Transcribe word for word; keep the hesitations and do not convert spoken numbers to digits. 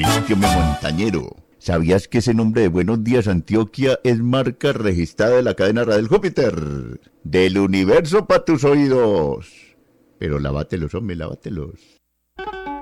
Que me montañero. ¿Sabías que ese nombre de Buenos Días Antioquia es marca registrada de la cadena Radial Júpiter? Del universo para tus oídos. Pero lávatelos, hombre, lávatelos.